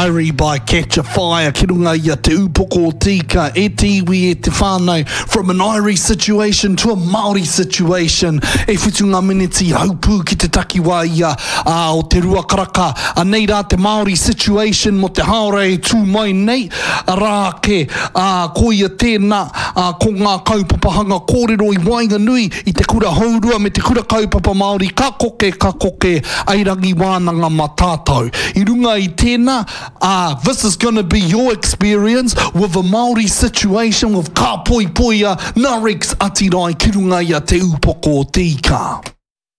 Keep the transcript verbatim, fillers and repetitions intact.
Diary by Catch a Fire, ki runga ia te upoko o tika, e te iwi e te whānau, from an Irish situation to a Māori situation, e whitunga miniti haupū ki te takiwa ia uh, o te rua karaka, a nei rā te Māori situation mo te haore tū mai nei, rā ke uh, ko ia tēnā, uh, ko ngā kaupapahanga kōrero i Wainganui, i te kura haurua me te kura kaupapa Māori, ka koke, ka koke, airangi wānanga ma tātou. I runga i tēnā, uh, this is going to be your experience with a Māori situation with ka poi poia, nā rex ati rai ki runga ia te upoko o tika.